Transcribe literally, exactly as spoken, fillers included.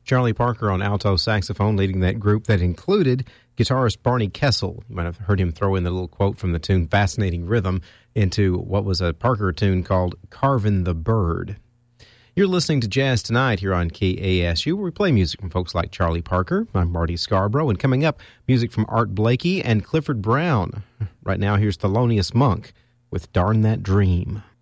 Charlie Parker on alto saxophone, leading that group that included guitarist Barney Kessel. You might have heard him throw in the little quote from the tune Fascinating Rhythm into what was a Parker tune called Carvin' the Bird. You're listening to Jazz Tonight here on K A S U, where we play music from folks like Charlie Parker. I'm Marty Scarborough, and coming up, music from Art Blakey and Clifford Brown. Right now, here's Thelonious Monk with Darn That Dream.